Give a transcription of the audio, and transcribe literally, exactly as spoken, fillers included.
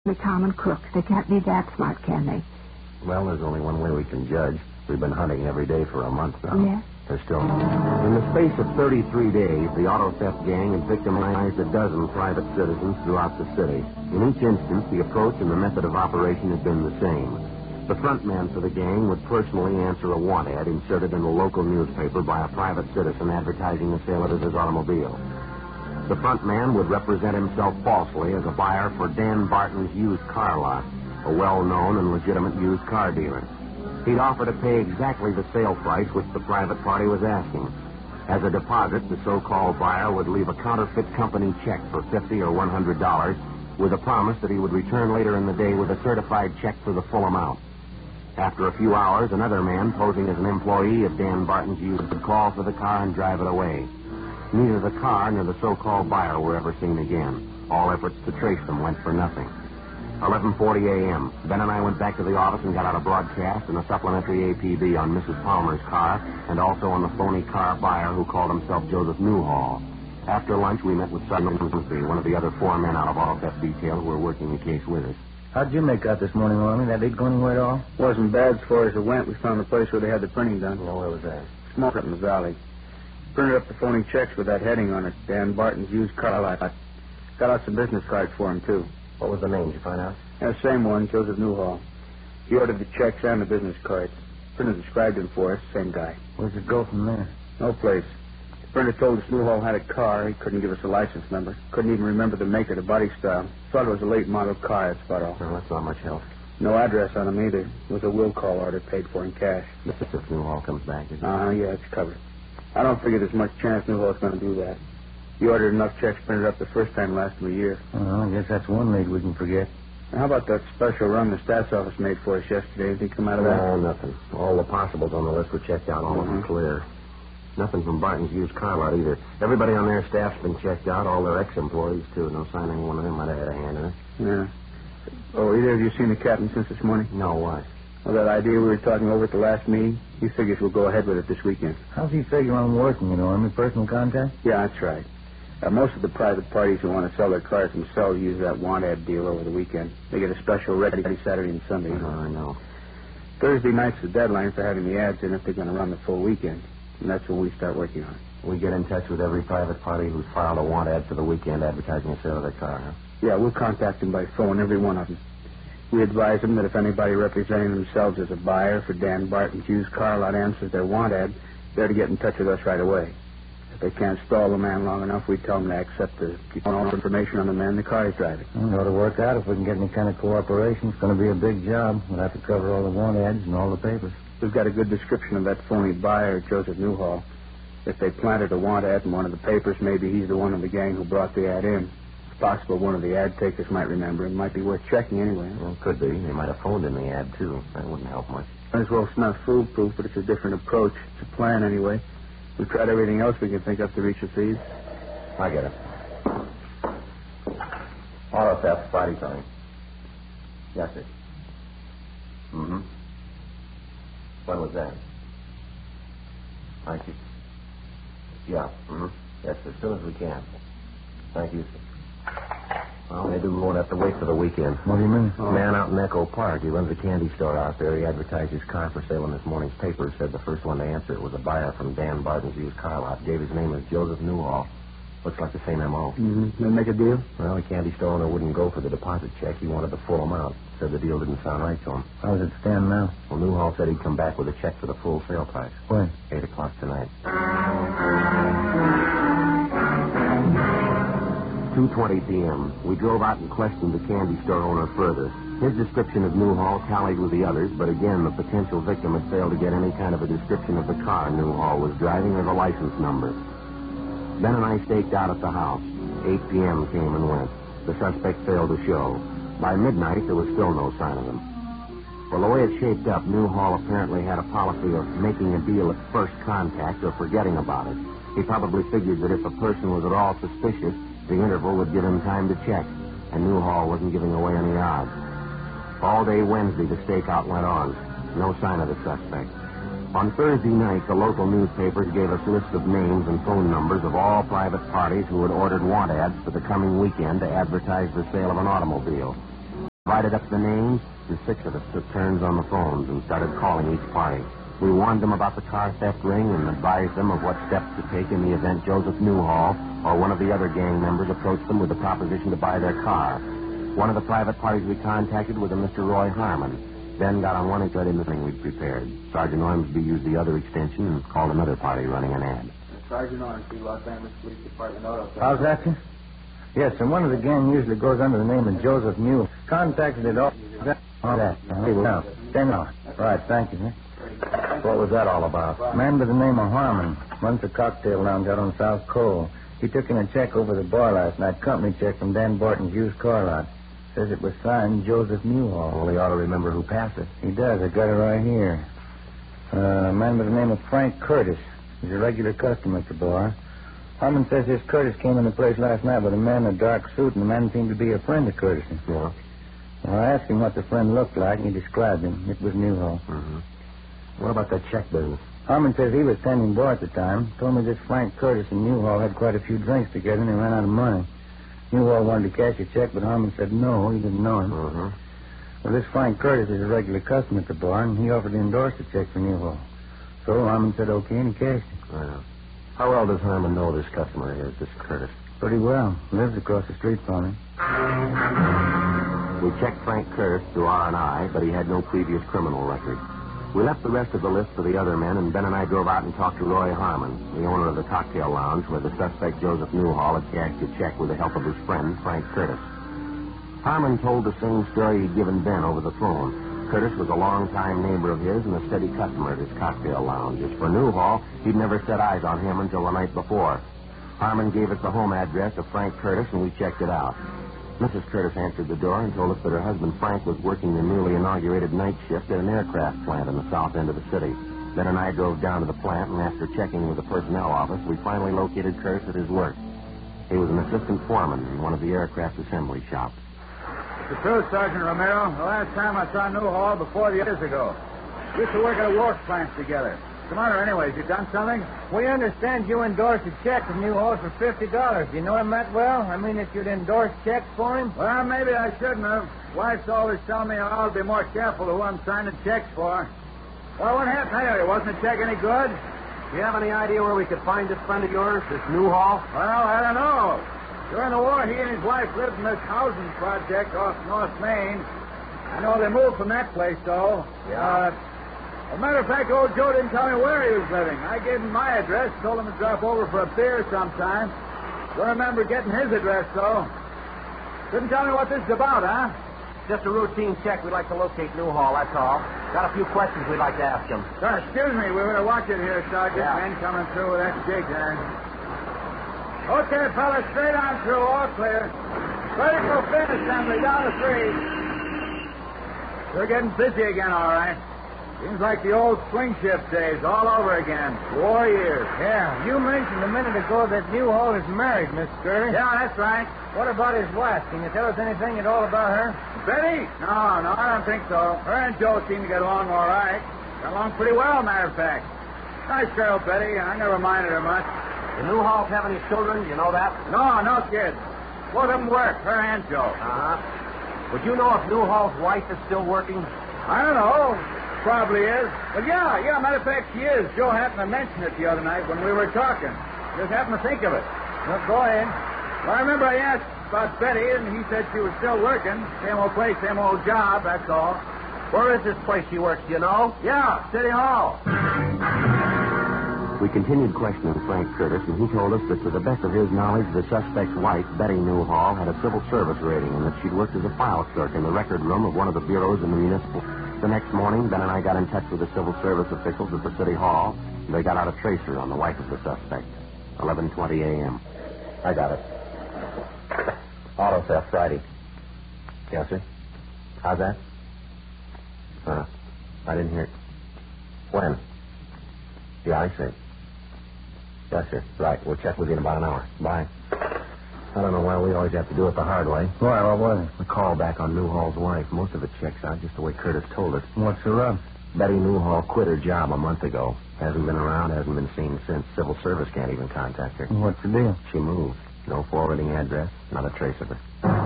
They're common crooks. They can't be that smart, can they? Well, there's only one way we can judge. We've been hunting every day for a month now. Yeah? They're still... In the space of thirty-three days, the auto theft gang had victimized a dozen private citizens throughout the city. In each instance, the approach and the method of operation had been the same. The front man for the gang would personally answer a want ad inserted in a local newspaper by a private citizen advertising the sale of his automobile. The front man would represent himself falsely as a buyer for Dan Barton's used car lot, a well-known and legitimate used car dealer. He'd offer to pay exactly the sale price which the private party was asking. As a deposit, the so-called buyer would leave a counterfeit company check for fifty or one hundred dollars with a promise that he would return later in the day with a certified check for the full amount. After a few hours, another man posing as an employee of Dan Barton's used would call for the car and drive it away. Neither the car nor the so-called buyer were ever seen again. All efforts to trace them went for nothing. eleven forty a.m. Ben and I went back to the office and got out a broadcast and a supplementary A P B on Missus Palmer's car and also on the phony car buyer who called himself Joseph Newhall. After lunch, we met with Sergeant Grimsby, one of the other four men out of auto theft detail who were working the case with us. How'd you make out this morning, Army? That lead go anywhere at all? Wasn't bad as far as it went. We found the place where they had the printing done. Well, where was that? Small up in the valley. Printed up the phony checks with that heading on it. Dan Barton's used car lot. Got out some business cards for him, too. What was the name? Did you find out? Yeah, same one, Joseph Newhall. He ordered the checks and the business cards. Printer described him for us, same guy. Where's it go from there? No place. The printer told us Newhall had a car. He couldn't give us a license number. Couldn't even remember the make or the body style. Thought it was a late model car, that's about all. Well, that's not much help. No address on him either. It was a will call order paid for in cash. If Newhall comes back, is it? Uh-huh, yeah, it's covered. I don't figure there's much chance Newhall's going to do that. He ordered enough checks printed up the first time last of a year. Well, I guess that's one lead we can forget. Now, how about that special run the stats office made for us yesterday? Anything come out of that? No, nothing. All the possibles on the list were checked out, all Mm-hmm. of them clear. Nothing from Barton's used car lot either. Everybody on their staff's been checked out, all their ex-employees, too. No sign any one of them might have had a hand in it. Yeah. Oh, either of you seen the captain since this morning? No, what? Well, that idea we were talking over at the last meeting, he figures we'll go ahead with it this weekend. How's he figure on working, you know, Army? Personal contact? Yeah, that's right. Uh, most of the private parties who want to sell their cars themselves use that want ad deal over the weekend. They get a special ready Saturday and Sunday. Uh, I know. Thursday night's the deadline for having the ads in if they're going to run the full weekend. And that's when we start working on it. We get in touch with every private party who's filed a want ad for the weekend advertising the sale of their car, huh? Yeah, we'll contact them by phone, every one of them. We advise them that if anybody representing themselves as a buyer for Dan Barton's used car lot answers their want ad, they're to get in touch with us right away. If they can't stall the man long enough, we tell them to accept the all information on the man the car is driving. Well, it ought to work out. If we can get any kind of cooperation, it's going to be a big job. We'll have to cover all the want ads and all the papers. We've got a good description of that phony buyer, Joseph Newhall. If they planted a want ad in one of the papers, maybe he's the one in the gang who brought the ad in. It's possible one of the ad takers might remember him. Might be worth checking anyway. Well, could be. They might have phoned in the ad, too. That wouldn't help much. Might as well it's not foolproof, but it's a different approach. It's a plan anyway. We've tried everything else we can think of to reach the thieves. I get it. Auto theft, Friday coming. Yes, sir. Mm-hmm. When was that? Thank you. Yeah. Mm-hmm. Yes, as soon as we can. Thank you, sir. Well, maybe we won't have to wait for the weekend. What do you mean? A man out in Echo Park. He runs a candy store out there. He advertised his car for sale in this morning's paper. Said the first one to answer it was a buyer from Dan Barton's used car lot. Gave his name as Joseph Newhall. Looks like the same M O. Mm-hmm. They make a deal? Well, the candy store owner wouldn't go for the deposit check. He wanted the full amount. Said the deal didn't sound right to him. How does it stand now? Well, Newhall said he'd come back with a check for the full sale price. When? Eight o'clock tonight. two twenty p.m. We drove out and questioned the candy store owner further. His description of Newhall tallied with the others, but again, the potential victim had failed to get any kind of a description of the car Newhall was driving or the license number. Ben and I staked out at the house. eight p.m. came and went. The suspect failed to show. By midnight, there was still no sign of him. Well, the way it shaped up, Newhall apparently had a policy of making a deal at first contact or forgetting about it. He probably figured that if a person was at all suspicious, the interval would give him time to check, and Newhall wasn't giving away any odds. All day Wednesday, the stakeout went on. No sign of the suspect. On Thursday night, the local newspapers gave us lists of names and phone numbers of all private parties who had ordered want ads for the coming weekend to advertise the sale of an automobile. divided up the names, and six of us took turns on the phones and started calling each party. We warned them about the car theft ring and advised them of what steps to take in the event Joseph Newhall or one of the other gang members approached them with the proposition to buy their car. One of the private parties we contacted was a Mister Roy Harmon. Ben got on one and got in the thing we'd prepared. Sergeant Ormsby used the other extension and called another party running an ad. Sergeant Ormsby, Los Angeles Police Department auto. How's that, sir? Yes, and one of the gang usually goes under the name of Joseph Mule. Contacted it all. All that. Now, stand on. Right, thank you, sir. What was that all about? Man by the name of Harmon runs a cocktail lounge out on South Cole. He took in a check over the bar last night, company check from Dan Barton's used car lot. Says it was signed Joseph Newhall. Well, he ought to remember who passed it. He does. I got it right here. Uh, a man by the name of Frank Curtis. He's a regular customer at the bar. Harmon says this Curtis came in the place last night with a man in a dark suit, and the man seemed to be a friend of Curtis's. Yeah. Well, I asked him what the friend looked like, and he described him. It was Newhall. Mm-hmm. What about that check business? Harmon says he was standing bar at the time. Told me this Frank Curtis and Newhall had quite a few drinks together, and they ran out of money. Newhall wanted to cash a check, but Harmon said no, he didn't know him. Mm-hmm. Well, this Frank Curtis is a regular customer at the bar, and he offered to endorse the check for Newhall. So Harmon said okay, and he cashed it. Yeah. How well does Harmon know this customer is, this Curtis? Pretty well. Lives across the street from him. We checked Frank Curtis through R and I, but he had no previous criminal record. We left the rest of the list for the other men, and Ben and I drove out and talked to Roy Harmon, the owner of the cocktail lounge where the suspect Joseph Newhall had cashed a check with the help of his friend, Frank Curtis. Harmon told the same story he'd given Ben over the phone. Curtis was a long-time neighbor of his and a steady customer at his cocktail lounge. As for Newhall, he'd never set eyes on him until the night before. Harmon gave us the home address of Frank Curtis, and we checked it out. Missus Curtis answered the door and told us that her husband Frank was working the newly inaugurated night shift at an aircraft plant in the south end of the city. Ben and I drove down to the plant, and after checking with the personnel office, we finally located Curtis at his work. He was an assistant foreman in one of the aircraft assembly shops. The truth, Sergeant Romero. The last time I saw Newhall before the years ago. We used to work at a wharf plant together. What's the matter anyways? You done something? We understand you endorsed a check from Newhall for fifty dollars. Do you know him that well? I mean, if you'd endorsed checks for him? Well, maybe I shouldn't have. Wife's always telling me I ought to be more careful who I'm signing checks for. Well, what happened anyway? Wasn't the check any good? Do you have any idea where we could find this friend of yours, this Newhall? Well, I don't know. During the war, he and his wife lived in this housing project off North Main. I know they moved from that place, though. Yeah. Uh, as a matter of fact, old Joe didn't tell me where he was living. I gave him my address, told him to drop over for a beer sometime. Don't remember getting his address, though. Couldn't tell me what this is about, huh? Just a routine check. We'd like to locate Newhall, that's all. Got a few questions we'd like to ask him. Sir, excuse me. We better watch it here, Sergeant. Yeah. Men coming through with that jig there. Okay, fellas, straight on through, all clear. Ready for fin assembly, down to three. We're getting busy again, all right. Seems like the old swing shift days all over again. War years. Yeah, you mentioned a minute ago that Newhall is married, Miss Scurry. Yeah, that's right. What about his wife? Can you tell us anything at all about her? Betty? No, no, I don't think so. Her and Joe seem to get along all right. Got along pretty well, matter of fact. Nice girl, Betty. I never minded her much. The Newhalls have any children? You know that? No, no kids. Both of them work, her and Joe. Uh-huh. Would you know if Newhall's wife is still working? I don't know. Probably is. But yeah, yeah, matter of fact, she is. Joe happened to mention it the other night when we were talking. Just happened to think of it. Well, go ahead. Well, I remember I asked about Betty, and he said she was still working. Same old place, same old job, that's all. Where is this place she works, do you know? Yeah, City Hall. We continued questioning Frank Curtis, and he told us that to the best of his knowledge, the suspect's wife, Betty Newhall, had a civil service rating and that she'd worked as a file clerk in the record room of one of the bureaus in the municipal. The next morning, Ben and I got in touch with the civil service officials at the City Hall, and they got out a tracer on the wife of the suspect. eleven twenty a.m. I got it. Auto theft Friday. Yes, sir. How's that? Huh. I didn't hear it. When? Yeah, I see. Yes, sir. Right. We'll check with you in about an hour. Bye. I don't know why we always have to do it the hard way. Why, what was it? The call back on Newhall's wife. Most of it checks out just the way Curtis told us. What's the rub? Betty Newhall quit her job a month ago. Hasn't been around, hasn't been seen since. Civil service can't even contact her. What's the deal? She moved. No forwarding address, not a trace of her.